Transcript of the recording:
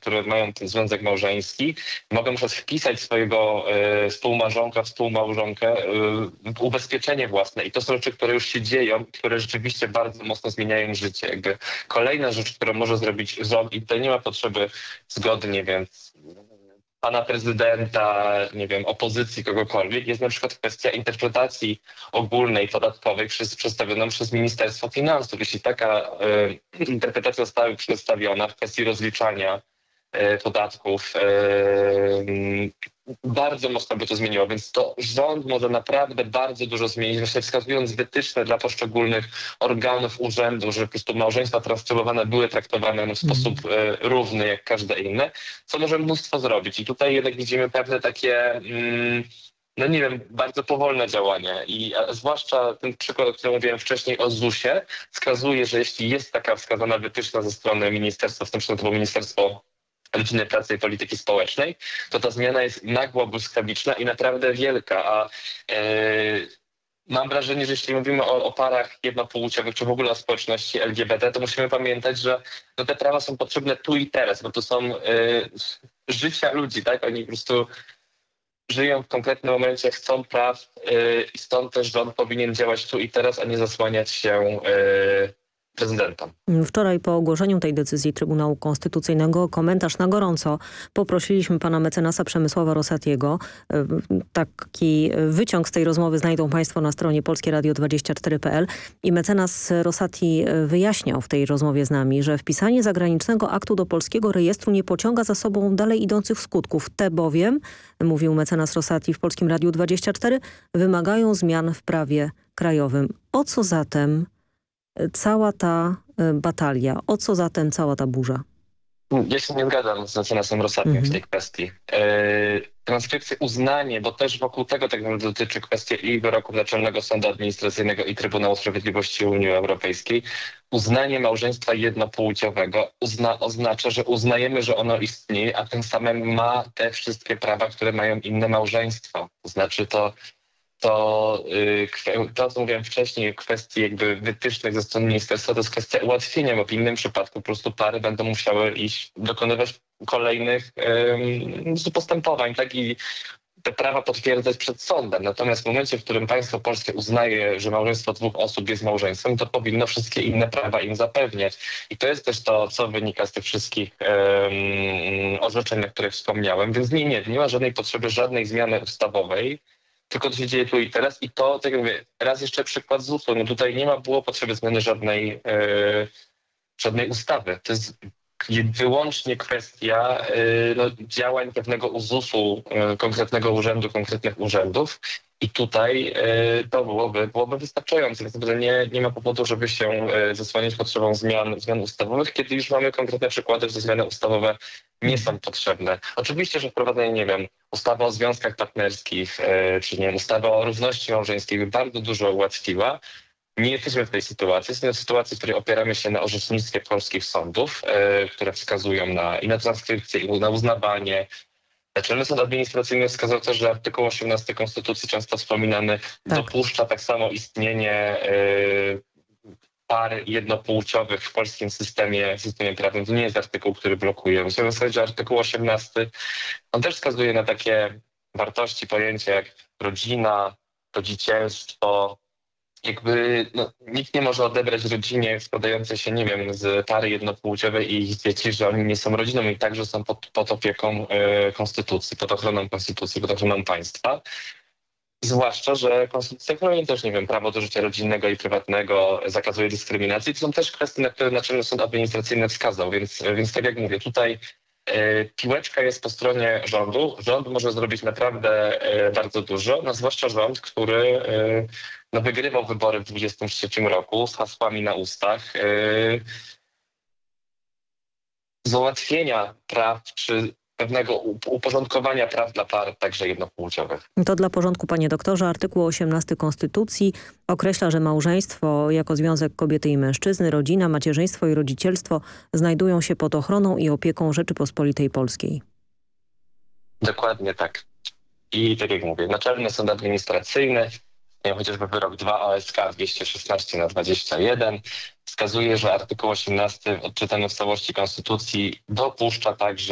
które mają ten związek małżeński, mogą na przykład wpisać swojego współmałżonka, współmałżonkę w ubezpieczenie własne. I to są rzeczy, które już się dzieją, które rzeczywiście bardzo mocno zmieniają życie. Jakby kolejna rzecz, którą może zrobić rząd, i tutaj nie ma potrzeby zgody, nie wiem, pana prezydenta, nie wiem, opozycji, kogokolwiek, jest na przykład kwestia interpretacji ogólnej, podatkowej przedstawioną przez Ministerstwo Finansów. Jeśli taka interpretacja została przedstawiona w kwestii rozliczania podatków, bardzo mocno by to zmieniło, więc to rząd może naprawdę bardzo dużo zmienić, właśnie wskazując wytyczne dla poszczególnych organów, urzędów, żeby po prostu małżeństwa transformowane były traktowane w sposób równy jak każde inne, co może mnóstwo zrobić. I tutaj jednak widzimy pewne takie, no nie wiem, bardzo powolne działania. I zwłaszcza ten przykład, o którym mówiłem wcześniej o ZUS-ie, wskazuje, że jeśli jest taka wskazana wytyczna ze strony ministerstwa, w tym przypadku to było Ministerstwo Rodziny, Pracy i Polityki Społecznej, to ta zmiana jest nagła, błyskawiczna i naprawdę wielka. A mam wrażenie, że jeśli mówimy o parach jednopłciowych, czy w ogóle o społeczności LGBT, to musimy pamiętać, że no, te prawa są potrzebne tu i teraz, bo to są życia ludzi, tak? Oni po prostu żyją w konkretnym momencie, chcą praw i stąd też rząd powinien działać tu i teraz, a nie zasłaniać się prezydentem. Wczoraj po ogłoszeniu tej decyzji Trybunału Konstytucyjnego komentarz na gorąco poprosiliśmy pana mecenasa Przemysława Rosatiego. Taki wyciąg z tej rozmowy znajdą państwo na stronie polskieradio24.pl i mecenas Rosati wyjaśniał w tej rozmowie z nami, że wpisanie zagranicznego aktu do polskiego rejestru nie pociąga za sobą dalej idących skutków. Te bowiem, mówił mecenas Rosati w Polskim Radiu 24, wymagają zmian w prawie krajowym. O co zatem cała ta batalia? O co zatem cała ta burza? Ja się nie zgadzam z mecenasem Rosatiem w tej kwestii. Transkrypcje, uznanie, bo też wokół tego tak naprawdę dotyczy kwestia i wyroków Naczelnego Sądu Administracyjnego i Trybunału Sprawiedliwości Unii Europejskiej. Uznanie małżeństwa jednopłciowego oznacza, że uznajemy, że ono istnieje, a tym samym ma te wszystkie prawa, które mają inne małżeństwa. To znaczy to, co mówiłem wcześniej, kwestii jakby wytycznych ze strony ministerstwa, to jest kwestia ułatwienia, bo w innym przypadku po prostu pary będą musiały dokonywać kolejnych postępowań, tak, i te prawa potwierdzać przed sądem. Natomiast w momencie, w którym państwo polskie uznaje, że małżeństwo dwóch osób jest małżeństwem, to powinno wszystkie inne prawa im zapewniać. I to jest też to, co wynika z tych wszystkich orzeczeń, o których wspomniałem. Więc nie ma żadnej potrzeby, żadnej zmiany ustawowej, tylko to się dzieje tu i teraz. I to, tak jak mówię, raz jeszcze przykład ZUS-u. No tutaj nie było potrzeby zmiany żadnej ustawy. To jest wyłącznie kwestia działań pewnego ZUS-u, konkretnego urzędu, konkretnych urzędów. I tutaj to byłoby wystarczające. Więc nie ma powodu, żeby się zasłaniać potrzebą zmian ustawowych, kiedy już mamy konkretne przykłady, że zmiany ustawowe nie są potrzebne. Oczywiście, że wprowadzenie, nie wiem, ustawy o związkach partnerskich, czy nie wiem, ustawa o równości małżeńskiej by bardzo dużo ułatwiła. Nie jesteśmy w tej sytuacji. Jesteśmy w sytuacji, w której opieramy się na orzecznictwie polskich sądów, które wskazują i na transkrypcję, i na uznawanie. Naczelny Sąd Administracyjny wskazał też, że artykuł 18 Konstytucji, często wspominany, dopuszcza tak samo istnienie par jednopłciowych w polskim systemie prawnym. To nie jest artykuł, który blokuje. Myślę, że artykuł 18, on też wskazuje na takie wartości, pojęcia jak rodzina, rodzicielstwo. Jakby nikt nie może odebrać rodzinie składającej się, nie wiem, z pary jednopłciowej i ich dzieci, że oni nie są rodziną i także są pod opieką konstytucji, pod ochroną konstytucji, pod ochroną państwa. Zwłaszcza, że konstytucja chroni też, nie wiem, prawo do życia rodzinnego i prywatnego, zakazuje dyskryminacji. To są też kwestie, na które Naczelny Sąd Administracyjny wskazał, więc tak jak mówię, tutaj piłeczka jest po stronie rządu. Rząd może zrobić naprawdę bardzo dużo, zwłaszcza rząd, który wygrywał wybory w 2023 roku z hasłami na ustach. Załatwienia praw czy pewnego uporządkowania praw dla par także jednopłciowych. To dla porządku, panie doktorze, artykuł 18 Konstytucji określa, że małżeństwo jako związek kobiety i mężczyzny, rodzina, macierzyństwo i rodzicielstwo znajdują się pod ochroną i opieką Rzeczypospolitej Polskiej. Dokładnie tak. I tak jak mówię, Naczelny Sąd Administracyjny, chociażby wyrok 2 OSK 216/21 wskazuje, że artykuł 18 odczytany w całości Konstytucji dopuszcza także